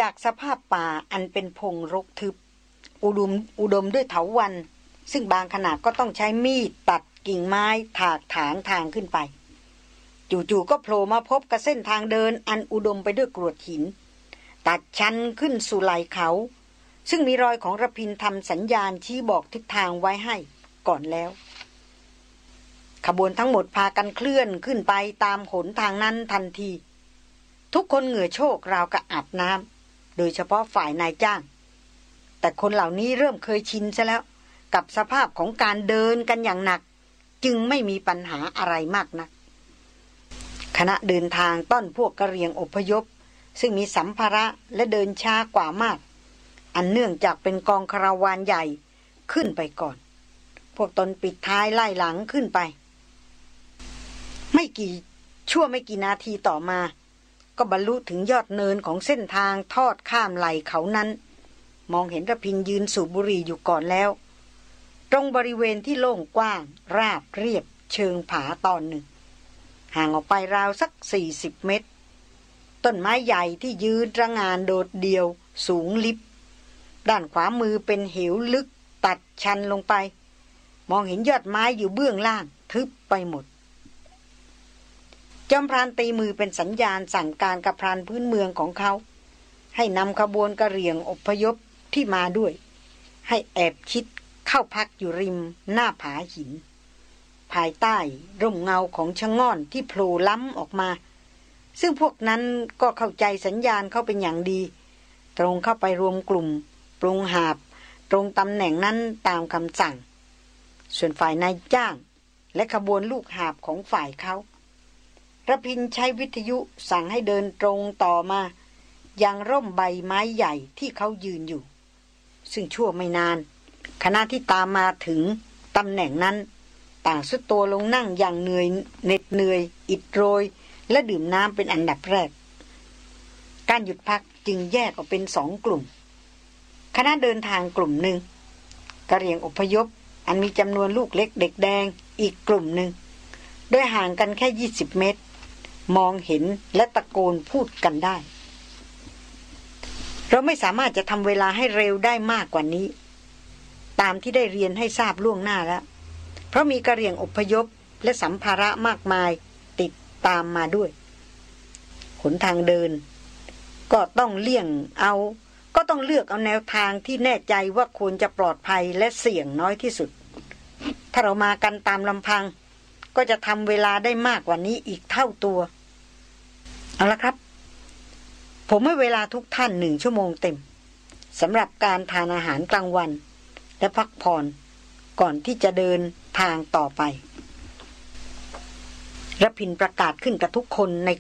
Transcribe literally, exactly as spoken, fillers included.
จากสภาพป่าอันเป็นพงรกทึบอุดมอุดมด้วยเถาวัลย์ซึ่งบางขนาดก็ต้องใช้มีดตัดกิ่งไม้ถากถางทางขึ้นไปจู่ๆก็โผล่มาพบกับเส้นทางเดินอันอุดมไปด้วยกรวดหินตัดชันขึ้นสู่ไหล่เขาซึ่งมีรอยของระพินทำสัญญาณชี้บอกทิศทางไว้ให้ก่อนแล้วขบวนทั้งหมดพากันเคลื่อนขึ้นไปตามหนทางนั้นทันทีทุกคนเหงื่อโชกราวกับอาบน้ำโดยเฉพาะฝ่ายนายจ้างแต่คนเหล่านี้เริ่มเคยชินซะแล้วกับสภาพของการเดินกันอย่างหนักจึงไม่มีปัญหาอะไรมากนักคณะเดินทางต้อนพวกกะเหรี่ยงอพยพซึ่งมีสัมภาระและเดินช้ากว่ามากอันเนื่องจากเป็นกองคาราวานใหญ่ขึ้นไปก่อนพวกตนปิดท้ายไล่หลังขึ้นไปไม่กี่ชั่วไม่กี่นาทีต่อมาก็บรรลุถึงยอดเนินของเส้นทางทอดข้ามไหล่เขานั้นมองเห็นระพินยืนสูบบุหรี่อยู่ก่อนแล้วตรงบริเวณที่โล่งกว้างราบเรียบเชิงผาตอนหนึ่งห่างออกไปราวสักสี่สิบเมตรต้นไม้ใหญ่ที่ยืนระงานโดดเดี่ยวสูงลิบด้านขวามือเป็นเหวลึกตัดชันลงไปมองเห็นยอดไม้อยู่เบื้องล่างทึบไปหมดจอมพรานตีมือเป็นสัญญาณสั่งการกับพรานพื้นเมืองของเขาให้นำขบวนกะเหรี่ยงอพยพที่มาด้วยให้แอบชิดเข้าพักอยู่ริมหน้าผาหินภายใต้ร่มเงาของชะง่อนที่โผล่ล้ำออกมาซึ่งพวกนั้นก็เข้าใจสัญญาณเขาเป็นอย่างดีตรงเข้าไปรวมกลุ่มปรุงหาบตรงตำแหน่งนั้นตามคำสั่งส่วนฝ่ายนายจ้างและขบวนลูกหาบของฝ่ายเขาระพินใช้วิทยุสั่งให้เดินตรงต่อมายังร่มใบไม้ใหญ่ที่เขายืนอยู่ซึ่งชั่วไม่นานคณะที่ตามมาถึงตำแหน่งนั้นต่างสุดตัวลงนั่งอย่างเหนื่อยเหน็ดเหนื่อยอิดโรยและดื่มน้ำเป็นอันดับแรกการหยุดพักจึงแยกออกเป็นสองกลุ่มคณะเดินทางกลุ่มหนึ่งกะเหรี่ยงอพยพอันมีจำนวนลูกเล็กเด็กแดงอีกกลุ่มหนึ่งโดยห่างกันแค่ยี่สิบเมตรมองเห็นและตะโกนพูดกันได้เราไม่สามารถจะทำเวลาให้เร็วได้มากกว่านี้ตามที่ได้เรียนให้ทราบล่วงหน้าแล้วเพราะมีกะเหรี่ยงอพยพและสัมภาระมากมายติดตามมาด้วยหนทางเดินก็ต้องเลี่ยงเอาก็ต้องเลือกเอาแนวทางที่แน่ใจว่าควรจะปลอดภัยและเสี่ยงน้อยที่สุดถ้าเรามากันตามลำพังก็จะทำเวลาได้มากกว่านี้อีกเท่าตัวเอาละครับผมให้เวลาทุกท่านหนึ่งชั่วโมงเต็มสำหรับการทานอาหารกลางวันและพักผ่อนก่อนที่จะเดินทางต่อไประพินประกาศขึ้นกับทุกคนใน